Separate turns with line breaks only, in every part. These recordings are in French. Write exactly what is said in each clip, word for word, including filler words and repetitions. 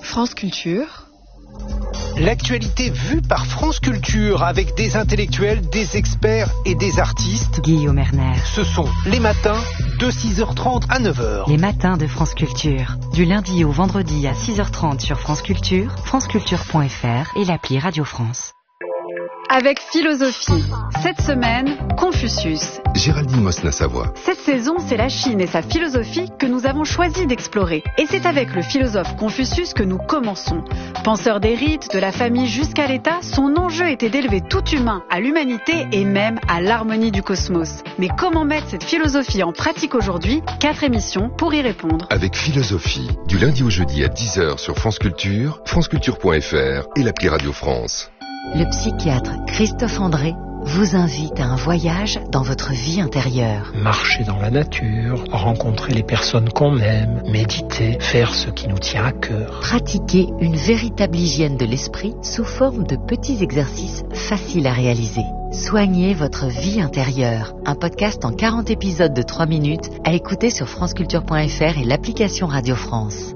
France Culture.
L'actualité vue par France Culture avec des intellectuels, des experts et des artistes.
Guillaume Erner.
Ce sont les matins de six heures trente à neuf heures.
Les matins de France Culture. Du lundi au vendredi à six heures trente sur France Culture, franceculture point f r et l'appli Radio France.
Avec philosophie. Cette semaine, Confucius.
Géraldine Mosna-Savoie.
Cette saison, c'est la Chine et sa philosophie que nous avons choisi d'explorer. Et c'est avec le philosophe Confucius que nous commençons. Penseur des rites, de la famille jusqu'à l'État, son enjeu était d'élever tout humain à l'humanité et même à l'harmonie du cosmos. Mais comment mettre cette philosophie en pratique aujourd'hui? Quatre émissions pour y répondre.
Avec philosophie, du lundi au jeudi à dix heures sur France Culture, franceculture point f r et l'appli Radio France.
Le psychiatre Christophe André vous invite à un voyage dans votre vie intérieure.
Marcher dans la nature, rencontrer les personnes qu'on aime, méditer, faire ce qui nous tient à cœur.
Pratiquer une véritable hygiène de l'esprit sous forme de petits exercices faciles à réaliser. Soignez votre vie intérieure. Un podcast en quarante épisodes de trois minutes à écouter sur franceculture point f r et l'application Radio France.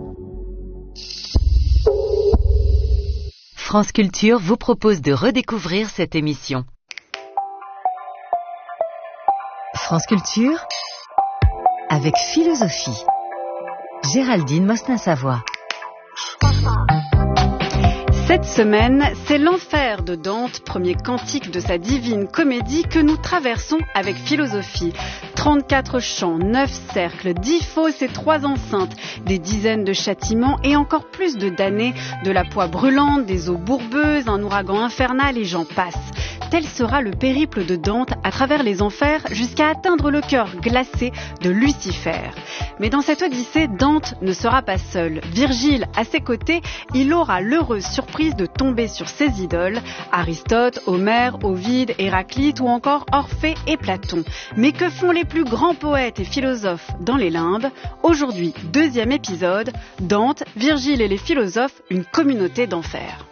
France Culture vous propose de redécouvrir cette émission. France Culture avec philosophie. Géraldine Mosna-Savoie.
Cette semaine, c'est l'enfer de Dante, premier cantique de sa divine comédie que nous traversons avec philosophie. trente-quatre chants, neuf cercles, dix fosses et trois enceintes, des dizaines de châtiments et encore plus de damnés, de la poix brûlante, des eaux bourbeuses, un ouragan infernal et j'en passe. Tel sera le périple de Dante à travers les enfers jusqu'à atteindre le cœur glacé de Lucifer. Mais dans cette odyssée, Dante ne sera pas seul. Virgile, à ses côtés, il aura l'heureuse surprise de tomber sur ses idoles, Aristote, Homère, Ovide, Héraclite ou encore Orphée et Platon. Mais que font les plus grands poètes et philosophes dans les limbes? Aujourd'hui, deuxième épisode, Dante, Virgile et les philosophes, une communauté d'enfer.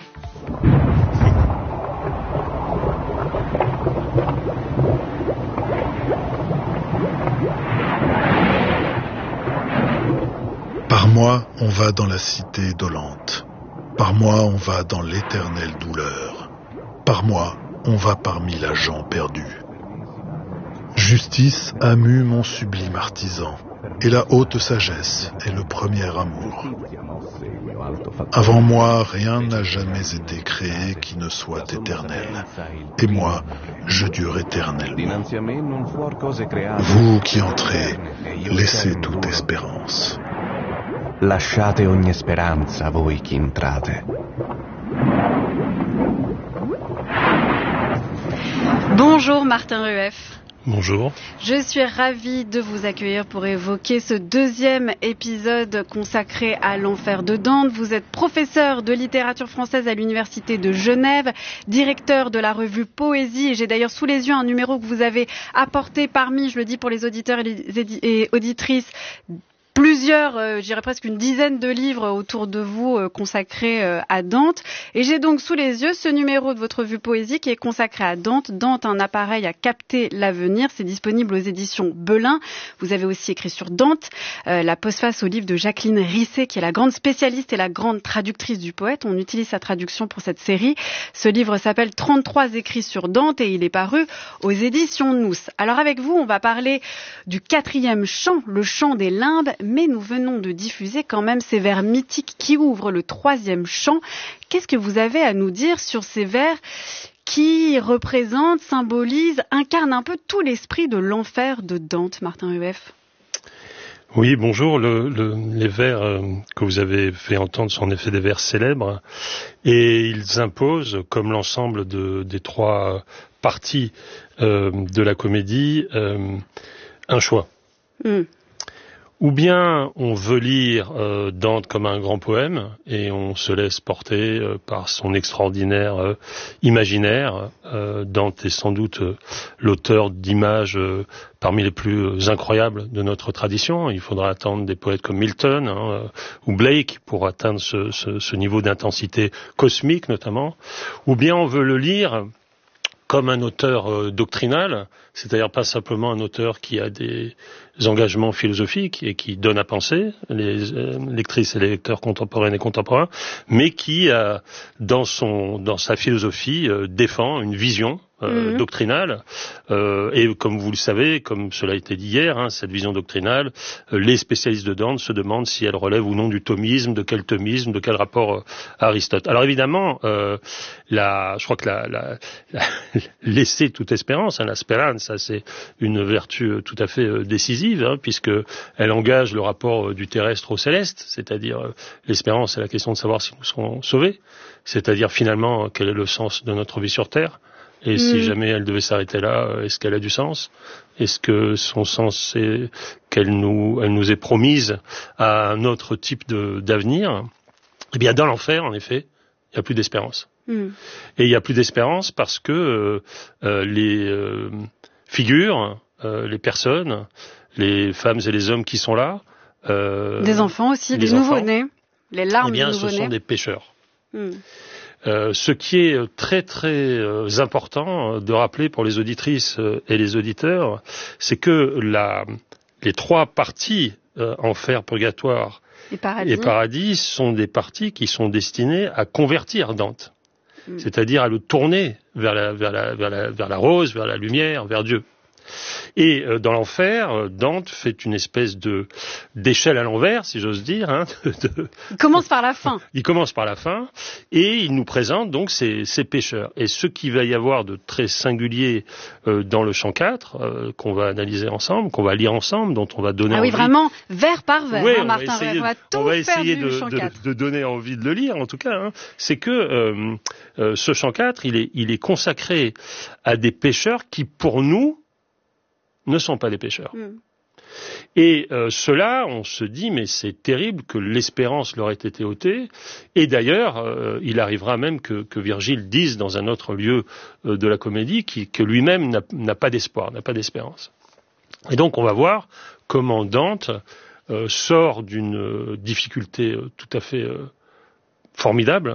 Par moi, on va dans la cité dolente. Par moi, on va dans l'éternelle douleur. Par moi, on va parmi la gent perdue. Justice a mu mon sublime artisan, et la haute sagesse est le premier amour. Avant moi, rien n'a jamais été créé qui ne soit éternel, et moi, je dure éternellement. Vous qui entrez, laissez toute espérance.
Lasciate ogni speranza, voi che entrate.
Bonjour Martin Rueff.
Bonjour.
Je suis ravie de vous accueillir pour évoquer ce deuxième épisode consacré à l'enfer de Dante. Vous êtes professeur de littérature française à l'Université de Genève, directeur de la revue Poésie, et j'ai d'ailleurs sous les yeux un numéro que vous avez apporté parmi, je le dis pour les auditeurs et les édi- et auditrices, plusieurs, euh, je dirais presque une dizaine de livres autour de vous euh, consacrés euh, à Dante. Et j'ai donc sous les yeux ce numéro de votre revue Poésie qui est consacré à Dante. Dante, un appareil à capter l'avenir. C'est disponible aux éditions Belin. Vous avez aussi écrit sur Dante euh, la postface au livre de Jacqueline Risset, qui est la grande spécialiste et la grande traductrice du poète. On utilise sa traduction pour cette série. Ce livre s'appelle trente-trois écrits sur Dante et il est paru aux éditions Nous. Alors avec vous, on va parler du quatrième chant, le chant des limbes. Mais nous venons de diffuser quand même ces vers mythiques qui ouvrent le troisième chant. Qu'est-ce que vous avez à nous dire sur ces vers qui représentent, symbolisent, incarnent un peu tout l'esprit de l'enfer de Dante, Martin Rueff?
Oui, bonjour. Le, le, les vers euh, que vous avez fait entendre sont en effet des vers célèbres et ils imposent, comme l'ensemble de, des trois parties euh, de la comédie, euh, un choix. Mm. Ou bien on veut lire euh, Dante comme un grand poème et on se laisse porter euh, par son extraordinaire euh, imaginaire. Euh, Dante est sans doute euh, l'auteur d'images euh, parmi les plus euh, incroyables de notre tradition. Il faudra attendre des poètes comme Milton hein, euh, ou Blake pour atteindre ce, ce, ce niveau d'intensité cosmique notamment. Ou bien on veut le lire comme un auteur euh, doctrinal, c'est-à-dire pas simplement un auteur qui a des engagements philosophiques et qui donne à penser, les euh, lectrices et les lecteurs contemporains et contemporains, mais qui, euh, dans son, dans sa philosophie, euh, défend une vision Euh, mmh. doctrinale, euh, et comme vous le savez, comme cela a été dit hier, hein, cette vision doctrinale, euh, les spécialistes de Dante se demandent si elle relève ou non du thomisme, de quel thomisme, de quel rapport euh, à Aristote. Alors évidemment, euh, la, je crois que la, la, la laisser toute espérance, hein, la speranza, c'est une vertu tout à fait euh, décisive, hein, puisque elle engage le rapport euh, du terrestre au céleste, c'est-à-dire euh, l'espérance, c'est la question de savoir si nous serons sauvés, c'est-à-dire finalement quel est le sens de notre vie sur Terre. Et mmh. si jamais elle devait s'arrêter là, est-ce qu'elle a du sens? Est-ce que son sens, c'est qu'elle nous, elle nous est promise à un autre type de, d'avenir? Eh bien, dans l'enfer, en effet, il n'y a plus d'espérance. Mmh. Et il n'y a plus d'espérance parce que euh, euh, les euh, figures, euh, les personnes, les femmes et les hommes qui sont là... Euh,
des enfants aussi, des nouveau-nés, les larmes
eh bien,
des nouveau-nés.
Ce sont des pécheurs.
Mmh.
Euh, ce qui est très très euh, important de rappeler pour les auditrices euh, et les auditeurs, c'est que la, les trois parties, euh, enfer, purgatoire
et paradis.
et paradis, sont des parties qui sont destinées à convertir Dante, mm. c'est-à-dire à le tourner vers la, vers, la, vers, la, vers la rose, vers la lumière, vers Dieu. Et euh, dans l'enfer, Dante fait une espèce de d'échelle à l'envers, si j'ose dire. Hein, de, de...
Il commence par la fin.
Il commence par la fin, et il nous présente donc ces, ces pécheurs. Et ce qu'il va y avoir de très singulier euh, dans le chant quatre, euh, qu'on va analyser ensemble, qu'on va lire ensemble, dont on va donner
ah oui,
envie...
vraiment, vers par vers,
oui,
hein, Martin Verre. On va tout
on va essayer
faire du
de,
chant
de,
quatre.
de donner envie de le lire, en tout cas. Hein. C'est que euh, euh, ce chant quatre, il est, il est consacré à des pécheurs qui, pour nous, ne sont pas des pécheurs. Mm. Et euh, ceux-là, on se dit, mais c'est terrible que l'espérance leur ait été ôtée. Et d'ailleurs, euh, il arrivera même que, que Virgile dise dans un autre lieu euh, de la comédie qui, que lui-même n'a, n'a pas d'espoir, n'a pas d'espérance. Et donc, on va voir comment Dante euh, sort d'une euh, difficulté euh, tout à fait euh, formidable.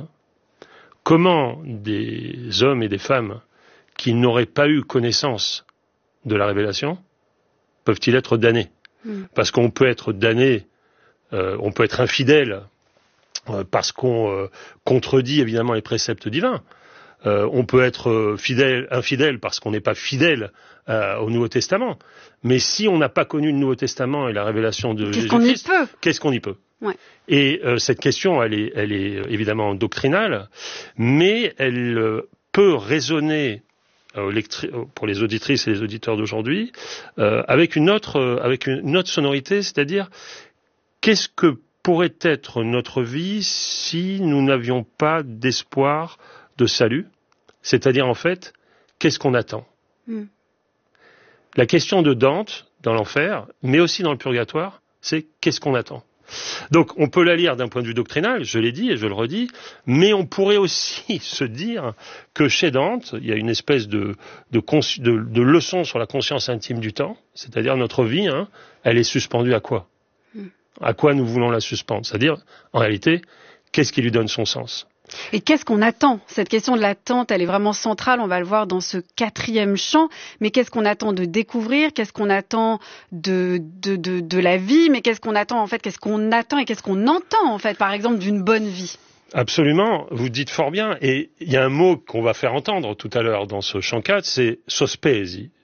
Comment des hommes et des femmes qui n'auraient pas eu connaissance de la révélation, peuvent-ils être damnés? mmh. Parce qu'on peut être damné, euh, on peut être infidèle, euh, parce qu'on euh, contredit évidemment les préceptes divins. Euh, on peut être euh, fidèle, infidèle parce qu'on n'est pas fidèle euh, au Nouveau Testament. Mais si on n'a pas connu le Nouveau Testament et la révélation de
qu'est-ce
Jésus-Christ,
qu'on y peut
qu'est-ce qu'on y peut?
Ouais.
Et euh, cette question, elle est, elle est évidemment doctrinale, mais elle euh, peut résonner pour les auditrices et les auditeurs d'aujourd'hui, euh, avec une autre, euh, avec une autre sonorité, c'est-à-dire qu'est-ce que pourrait être notre vie si nous n'avions pas d'espoir de salut? C'est-à-dire en fait, qu'est-ce qu'on attend? mm. La question de Dante dans l'enfer, mais aussi dans le purgatoire, c'est qu'est-ce qu'on attend? Donc on peut la lire d'un point de vue doctrinal, je l'ai dit et je le redis, mais on pourrait aussi se dire que chez Dante, il y a une espèce de, de, cons- de, de leçon sur la conscience intime du temps, c'est-à-dire notre vie, hein, elle est suspendue à quoi? À quoi nous voulons la suspendre? C'est-à-dire, en réalité, qu'est-ce qui lui donne son sens?
Et qu'est-ce qu'on attend? Cette question de l'attente, elle est vraiment centrale, on va le voir dans ce quatrième chant. Mais qu'est-ce qu'on attend de découvrir? Qu'est-ce qu'on attend de, de, de, de la vie? Mais qu'est-ce qu'on attend en fait? Qu'est-ce qu'on attend et qu'est-ce qu'on entend en fait, par exemple, d'une bonne vie?
Absolument, vous dites fort bien. Et il y a un mot qu'on va faire entendre tout à l'heure dans ce chant quatre, c'est sospesi.